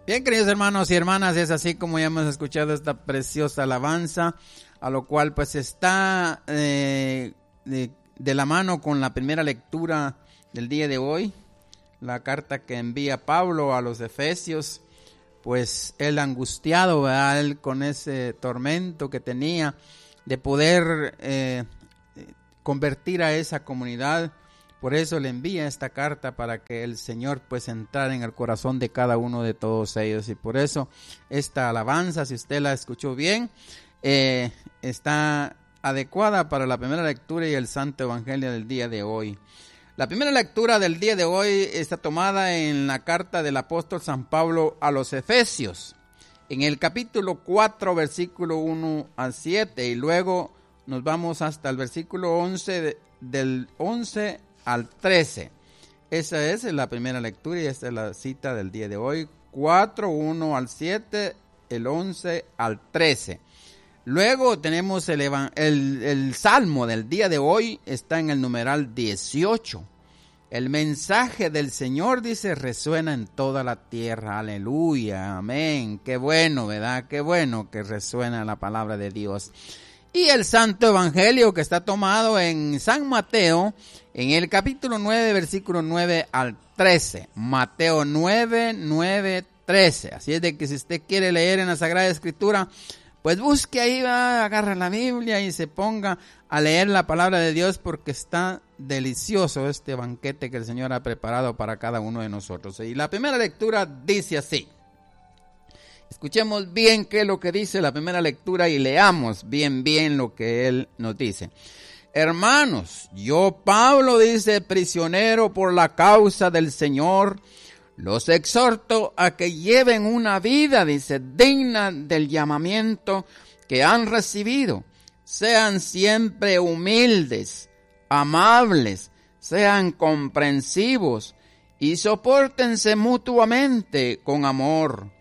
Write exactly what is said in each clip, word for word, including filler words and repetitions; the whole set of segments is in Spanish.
Bien, queridos hermanos y hermanas, es así como ya hemos escuchado esta preciosa alabanza, a lo cual pues está eh, de, de la mano con la primera lectura del día de hoy, la carta que envía Pablo a los Efesios, pues él angustiado, ¿verdad? Él con ese tormento que tenía de poder eh, convertir a esa comunidad. Por eso le envía esta carta, para que el Señor pues entrara en el corazón de cada uno de todos ellos. Y por eso esta alabanza, si usted la escuchó bien, eh, está adecuada para la primera lectura y el Santo Evangelio del día de hoy. La primera lectura del día de hoy está tomada en la carta del apóstol San Pablo a los Efesios, en el capítulo cuatro, versículo uno al siete, y luego nos vamos hasta el versículo once, de, del once al trece. Esa es la primera lectura y esta es la cita del día de hoy, cuatro, uno al siete, el once al trece. Luego tenemos el, el, el salmo del día de hoy, está en el numeral dieciocho. El mensaje del Señor, dice, resuena en toda la tierra. Aleluya, amén. Qué bueno, ¿verdad? Qué bueno que resuena la palabra de Dios. Y el Santo Evangelio, que está tomado en San Mateo, en el capítulo nueve, versículo nueve al trece. Mateo nueve, nueve, trece. Así es de que si usted quiere leer en la Sagrada Escritura, pues busque ahí, va, agarra la Biblia y se ponga a leer la palabra de Dios, porque está delicioso este banquete que el Señor ha preparado para cada uno de nosotros. Y la primera lectura dice así. Escuchemos bien qué es lo que dice la primera lectura y leamos bien, bien lo que Él nos dice. Hermanos, yo Pablo, dice, prisionero por la causa del Señor, los exhorto a que lleven una vida, dice, digna del llamamiento que han recibido. Sean siempre humildes, amables, sean comprensivos y sopórtense mutuamente con amor.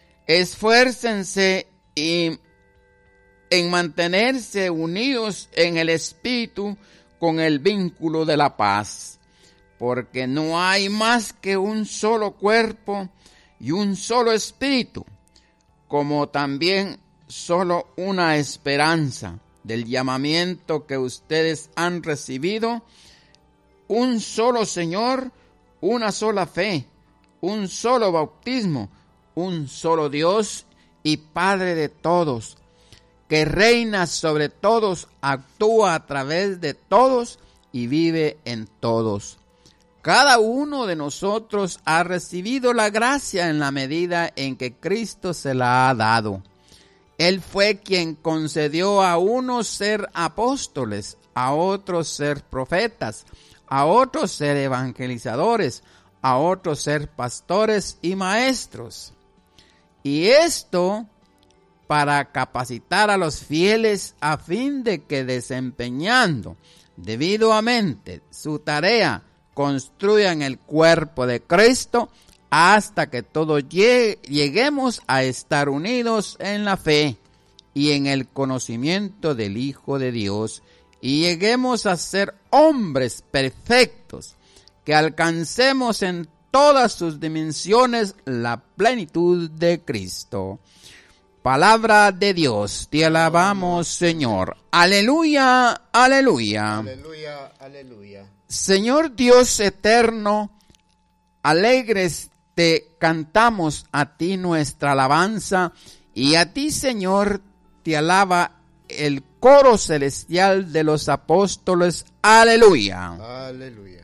Esfuércense y en mantenerse unidos en el espíritu con el vínculo de la paz, porque no hay más que un solo cuerpo y un solo espíritu, como también solo una esperanza del llamamiento que ustedes han recibido, un solo Señor, una sola fe, un solo bautismo, un solo Dios y Padre de todos, que reina sobre todos, actúa a través de todos y vive en todos. Cada uno de nosotros ha recibido la gracia en la medida en que Cristo se la ha dado. Él fue quien concedió a unos ser apóstoles, a otros ser profetas, a otros ser evangelizadores, a otros ser pastores y maestros. Y esto para capacitar a los fieles a fin de que, desempeñando debidamente su tarea, construyan el cuerpo de Cristo hasta que todos lleguemos a estar unidos en la fe y en el conocimiento del Hijo de Dios, y lleguemos a ser hombres perfectos, que alcancemos en todas sus dimensiones la plenitud de Cristo. Palabra de Dios, te alabamos, Señor. Aleluya, aleluya. Aleluya, aleluya. Señor Dios eterno, alegres te cantamos a ti nuestra alabanza, y a ti, Señor, te alaba el coro celestial de los apóstoles. Aleluya. Aleluya.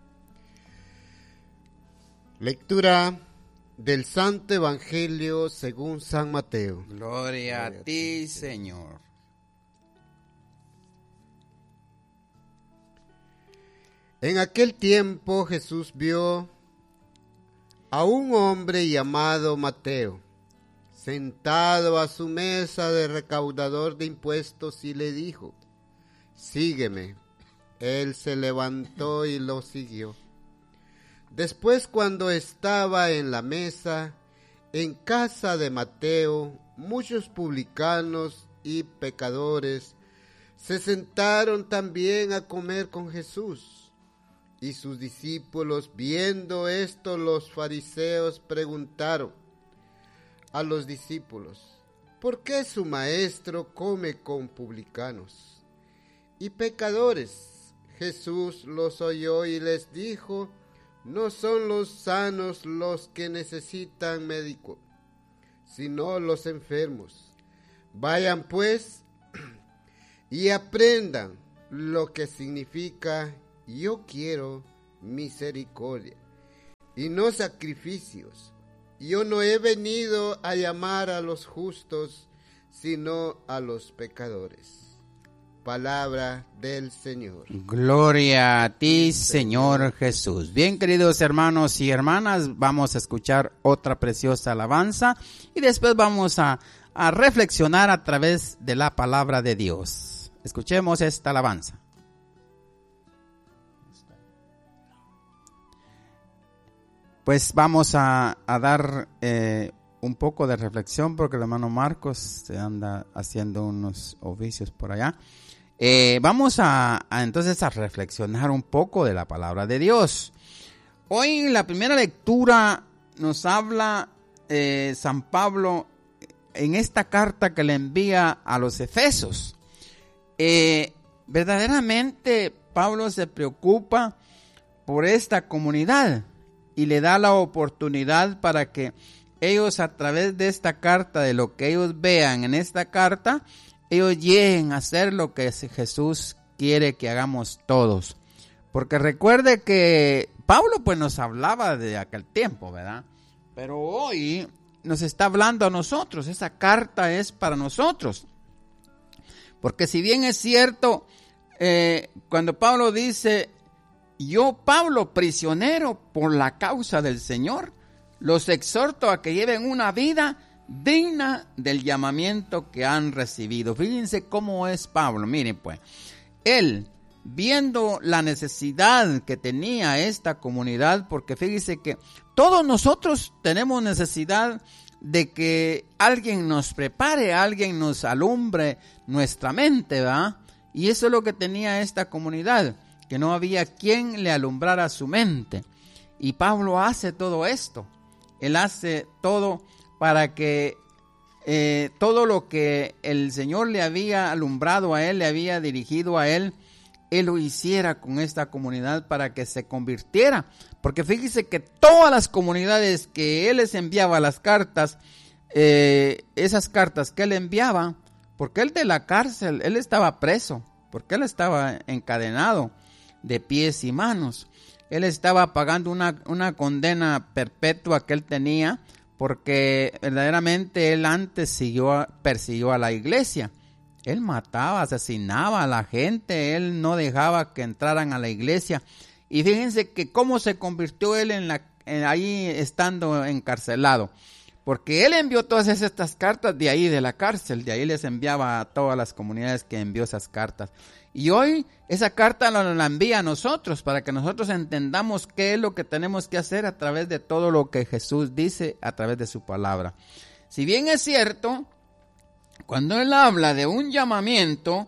Lectura del Santo Evangelio según San Mateo. Gloria, Gloria a ti, Señor. En aquel tiempo Jesús vio a un hombre llamado Mateo, sentado a su mesa de recaudador de impuestos, y le dijo: sígueme. Él se levantó y lo siguió. Después, cuando estaba en la mesa, en casa de Mateo, muchos publicanos y pecadores se sentaron también a comer con Jesús. Y sus discípulos, viendo esto, los fariseos preguntaron: a los discípulos: ¿por qué su maestro come con publicanos y pecadores? Jesús los oyó y les dijo: no son los sanos los que necesitan médico, sino los enfermos. Vayan pues y aprendan lo que significa: yo quiero misericordia y no sacrificios. Yo no he venido a llamar a los justos, sino a los pecadores. Palabra del Señor. Gloria a ti, Señor Jesús. Bien, queridos hermanos y hermanas, vamos a escuchar otra preciosa alabanza y después vamos a, a reflexionar a través de la palabra de Dios. Escuchemos esta alabanza. Pues vamos a, a dar eh, un poco de reflexión porque el hermano Marcos se anda haciendo unos oficios por allá. Eh, vamos a, a entonces a reflexionar un poco de la palabra de Dios. Hoy la primera lectura nos habla eh, San Pablo en esta carta que le envía a los Efesos. Eh, verdaderamente Pablo se preocupa por esta comunidad y le da la oportunidad para que ellos, a través de esta carta, de lo que ellos vean en esta carta, ellos lleguen a hacer lo que Jesús quiere que hagamos todos. Porque recuerde que Pablo pues nos hablaba de aquel tiempo, ¿verdad? Pero hoy nos está hablando a nosotros. Esa carta es para nosotros. Porque si bien es cierto, eh, cuando Pablo dice: yo, Pablo, prisionero por la causa del Señor, los exhorto a que lleven una vida digna del llamamiento que han recibido. Fíjense cómo es Pablo. Miren pues, él, viendo la necesidad que tenía esta comunidad, porque fíjense que todos nosotros tenemos necesidad de que alguien nos prepare, alguien nos alumbre nuestra mente, ¿verdad? Y eso es lo que tenía esta comunidad, que no había quien le alumbrara su mente. Y Pablo hace todo esto. Él hace todo para que eh, todo lo que el Señor le había alumbrado a él, le había dirigido a él, él lo hiciera con esta comunidad para que se convirtiera. Porque fíjese que todas las comunidades que él les enviaba las cartas, eh, esas cartas que él enviaba, porque él de la cárcel, él estaba preso, porque él estaba encadenado de pies y manos. Él estaba pagando una, una condena perpetua que él tenía, porque verdaderamente él antes siguió, persiguió a la iglesia. Él mataba, asesinaba a la gente, él no dejaba que entraran a la iglesia. Y fíjense que cómo se convirtió él en la, en ahí estando encarcelado. Porque él envió todas estas cartas de ahí, de la cárcel, de ahí les enviaba a todas las comunidades que envió esas cartas. Y hoy esa carta nos la envía a nosotros para que nosotros entendamos qué es lo que tenemos que hacer a través de todo lo que Jesús dice a través de su palabra. Si bien es cierto, cuando él habla de un llamamiento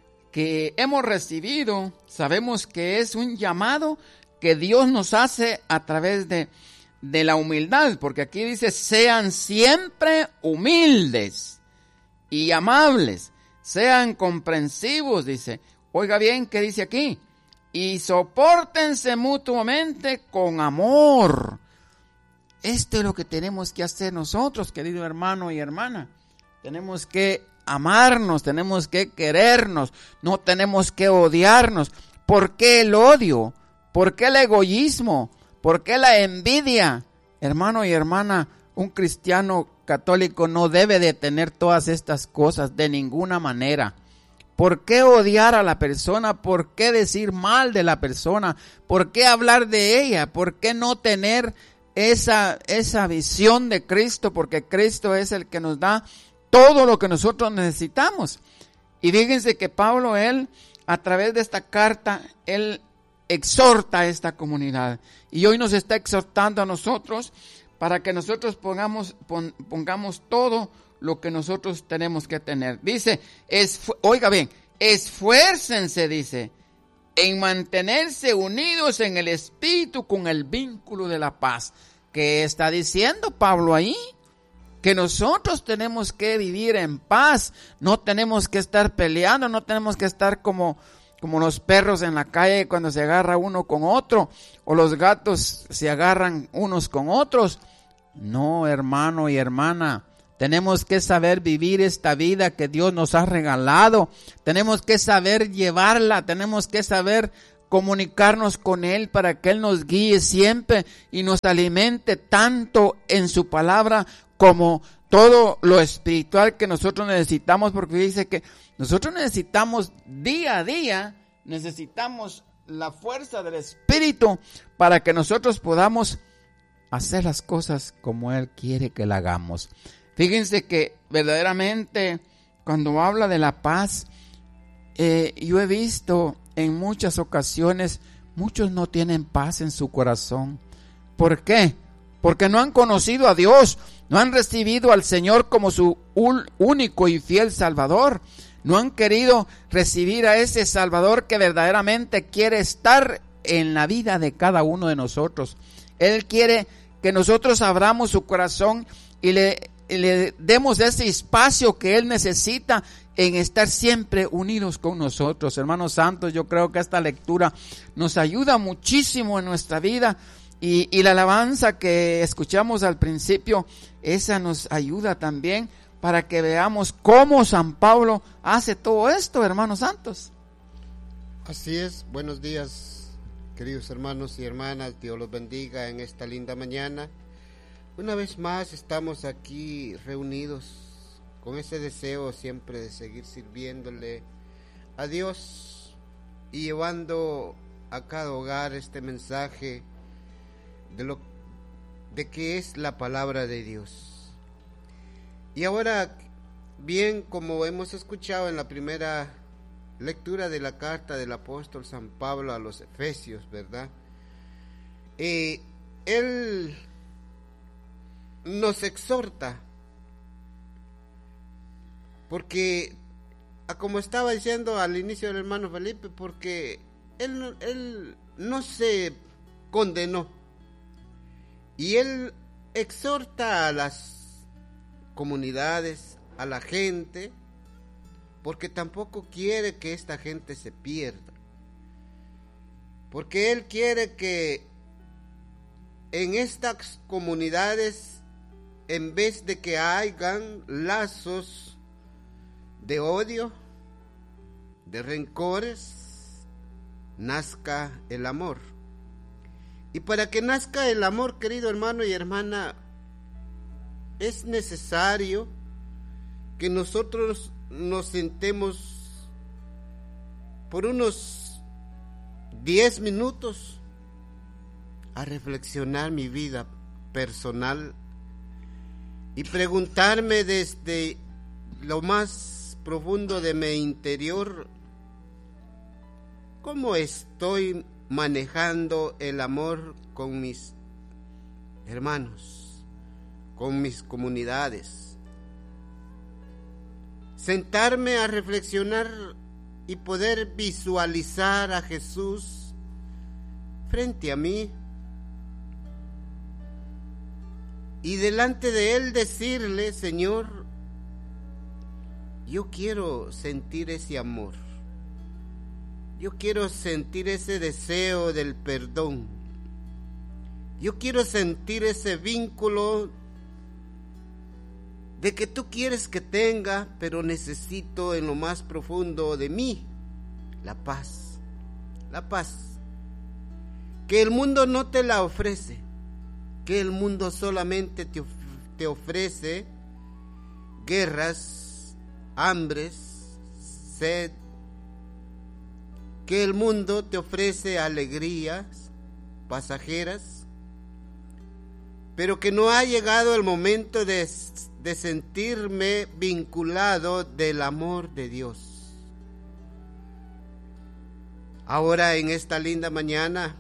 que hemos recibido, sabemos que es un llamado que Dios nos hace a través de, de la humildad, porque aquí dice: sean siempre humildes y amables, sean comprensivos, dice. Oiga bien, ¿qué dice aquí? Y sopórtense mutuamente con amor. Esto es lo que tenemos que hacer nosotros, querido hermano y hermana. Tenemos que amarnos, tenemos que querernos, no tenemos que odiarnos. ¿Por qué el odio? ¿Por qué el egoísmo? ¿Por qué la envidia? Hermano y hermana, un cristiano católico no debe de tener todas estas cosas de ninguna manera. ¿Por qué odiar a la persona? ¿Por qué decir mal de la persona? ¿Por qué hablar de ella? ¿Por qué no tener esa, esa visión de Cristo? Porque Cristo es el que nos da todo lo que nosotros necesitamos. Y fíjense que Pablo, él, a través de esta carta, él exhorta a esta comunidad. Y hoy nos está exhortando a nosotros para que nosotros pongamos, pon, pongamos todo lo que nosotros tenemos que tener. Dice, es, oiga bien, esfuércense, dice, en mantenerse unidos en el Espíritu con el vínculo de la paz. ¿Qué está diciendo Pablo ahí? que nosotros tenemos que vivir en paz, no tenemos que estar peleando, no tenemos que estar como, como los perros en la calle cuando se agarra uno con otro, o los gatos se agarran unos con otros. No, hermano y hermana, tenemos que saber vivir esta vida que Dios nos ha regalado, tenemos que saber llevarla, tenemos que saber comunicarnos con Él para que Él nos guíe siempre y nos alimente tanto en su palabra como todo lo espiritual que nosotros necesitamos, porque dice que nosotros necesitamos día a día, necesitamos la fuerza del Espíritu para que nosotros podamos hacer las cosas como Él quiere que la hagamos. Fíjense que verdaderamente cuando habla de la paz, eh, yo he visto en muchas ocasiones, muchos no tienen paz en su corazón. ¿Por qué? Porque no han conocido a Dios, no han recibido al Señor como su único y fiel Salvador, no han querido recibir a ese Salvador que verdaderamente quiere estar en la vida de cada uno de nosotros. Él quiere que nosotros abramos su corazón y le, y le demos ese espacio que Él necesita en estar siempre unidos con nosotros. Hermanos santos, yo creo que esta lectura nos ayuda muchísimo en nuestra vida. Y, y la alabanza que escuchamos al principio, esa nos ayuda también para que veamos cómo San Pablo hace todo esto, hermanos santos. Así es, buenos días, queridos hermanos y hermanas, Dios los bendiga en esta linda mañana. Una vez más estamos aquí reunidos con ese deseo siempre de seguir sirviéndole a Dios y llevando a cada hogar este mensaje de lo de que es la palabra de Dios. Y ahora, bien, como hemos escuchado en la primera lectura de la carta del apóstol San Pablo a los Efesios, ¿verdad? Eh, él nos exhorta, porque, como estaba diciendo al inicio del hermano Felipe, porque él, él no se condenó. Y él exhorta a las comunidades, a la gente, porque tampoco quiere que esta gente se pierda. Porque él quiere que en estas comunidades, en vez de que hayan lazos de odio, de rencores, nazca el amor. Y para que nazca el amor, querido hermano y hermana, es necesario que nosotros nos sentemos por unos diez minutos a reflexionar mi vida personal y preguntarme desde lo más profundo de mi interior, ¿cómo estoy manejando el amor con mis hermanos, con mis comunidades? Sentarme a reflexionar y poder visualizar a Jesús frente a mí y delante de Él decirle: Señor, yo quiero sentir ese amor. Yo quiero sentir ese deseo del perdón. Yo quiero sentir ese vínculo de que tú quieres que tenga, pero necesito en lo más profundo de mí la paz. La paz. Que el mundo no te la ofrece. Que el mundo solamente te, of- te ofrece guerras, hambres, sed. Que el mundo te ofrece alegrías pasajeras, pero que no ha llegado el momento de, de sentirme vinculado del amor de Dios. Ahora, en esta linda mañana,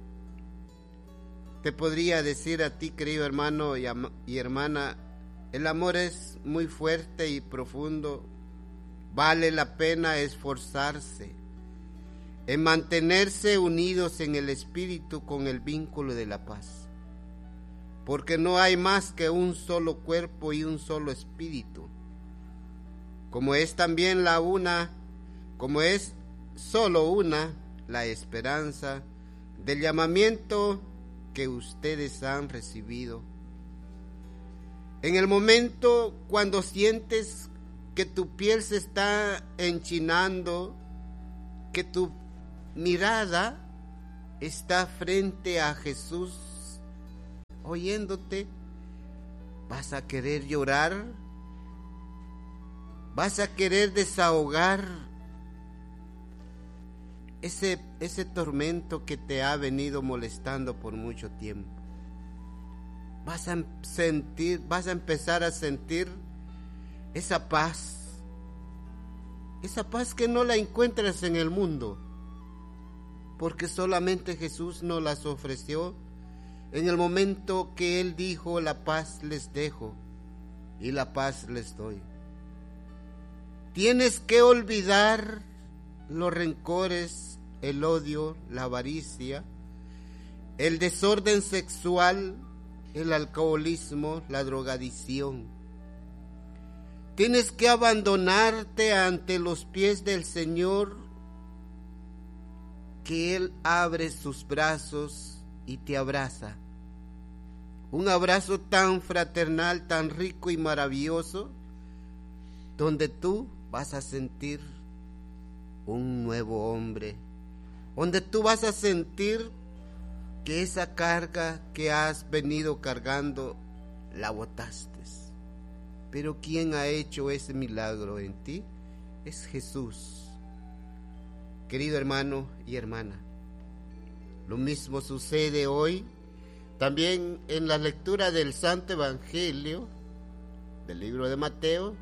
te podría decir a ti, querido hermano y, am- y hermana, el amor es muy fuerte y profundo. Vale la pena esforzarse en mantenerse unidos en el espíritu con el vínculo de la paz. porque no hay más que un solo cuerpo y un solo espíritu, como es también la una, como es solo una la esperanza del llamamiento que ustedes han recibido. En el momento cuando sientes que tu piel se está enchinando, que tu mirada está frente a Jesús, oyéndote, vas a querer llorar, vas a querer desahogar ese, ese tormento que te ha venido molestando por mucho tiempo. Vas a sentir, vas a empezar a sentir esa paz, esa paz que no la encuentras en el mundo, porque solamente Jesús nos las ofreció en el momento que Él dijo: la paz les dejo y la paz les doy. Tienes que olvidar los rencores, el odio, la avaricia, el desorden sexual, el alcoholismo, la drogadicción. Tienes que abandonarte ante los pies del Señor, que Él abre sus brazos y te abraza. Un abrazo tan fraternal, tan rico y maravilloso, donde tú vas a sentir un nuevo hombre, donde tú vas a sentir que esa carga que has venido cargando la botaste. Pero ¿quién ha hecho ese milagro en ti? Es Jesús. Querido hermano y hermana, lo mismo sucede hoy también en la lectura del Santo Evangelio del libro de Mateo,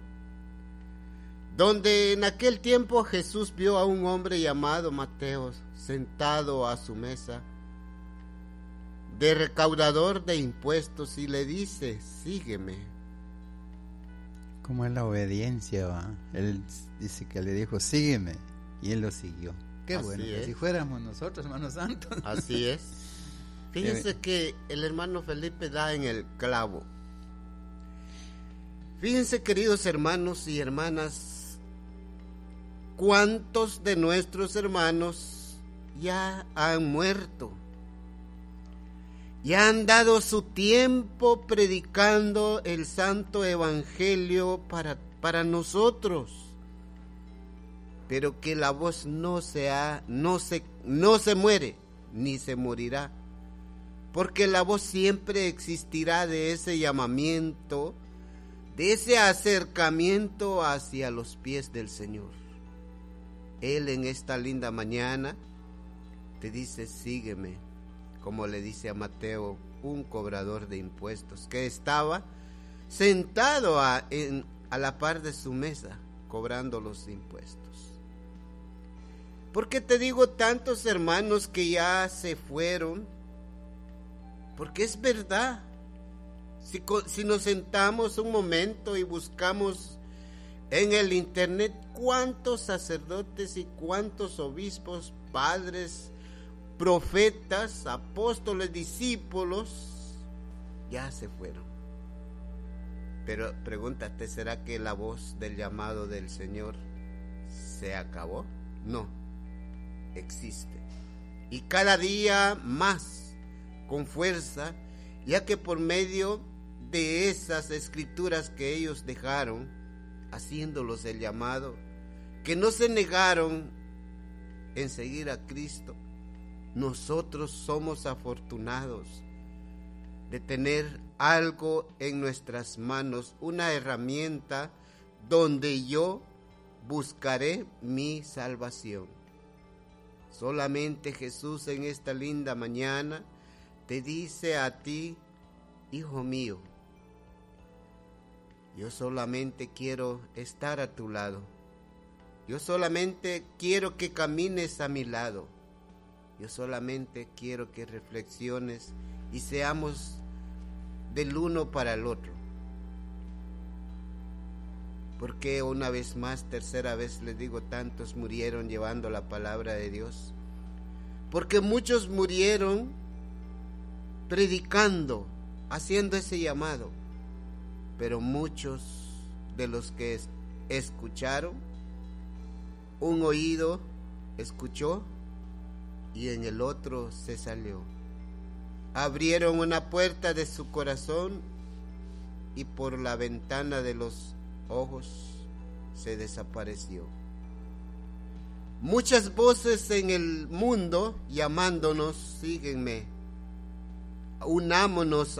donde en aquel tiempo Jesús vio a un hombre llamado Mateo sentado a su mesa de recaudador de impuestos y le dice: sígueme. ¿Cómo es la obediencia? ¿Va? Él dice que le dijo: sígueme, y él lo siguió. Qué Así bueno, es. que si fuéramos nosotros, hermanos santos. Así es. Fíjense que el hermano Felipe da en el clavo. Fíjense, queridos hermanos y hermanas, cuántos de nuestros hermanos ya han muerto, ya han dado su tiempo predicando el santo evangelio para, para nosotros, pero que la voz no se ha, no se, no se muere ni se morirá, porque la voz siempre existirá de ese llamamiento, de ese acercamiento hacia los pies del Señor. Él en esta linda mañana te dice: sígueme, como le dice a Mateo, un cobrador de impuestos que estaba sentado a, en, a la par de su mesa cobrando los impuestos. ¿Por qué te digo tantos hermanos que ya se fueron? Porque es verdad. Si, si nos sentamos un momento y buscamos en el internet cuántos sacerdotes y cuántos obispos, padres, profetas, apóstoles, discípulos ya se fueron. Pero pregúntate, ¿será que la voz del llamado del Señor se acabó? No, existe. Y cada día más, con fuerza, ya que por medio de esas escrituras que ellos dejaron, haciéndolos el llamado, que no se negaron en seguir a Cristo, nosotros somos afortunados de tener algo en nuestras manos, una herramienta donde yo buscaré mi salvación. Solamente Jesús en esta linda mañana te dice a ti: hijo mío, yo solamente quiero estar a tu lado. Yo solamente quiero que camines a mi lado. Yo solamente quiero que reflexiones y seamos del uno para el otro. Porque una vez más, tercera vez les digo, tantos murieron llevando la palabra de Dios. Porque muchos murieron predicando haciendo ese llamado. Pero muchos de los que escucharon, un oído escuchó y en el otro se salió. Abrieron una puerta de su corazón y por la ventana de los ojos se desapareció. Muchas voces en el mundo llamándonos, sígueme, unámonos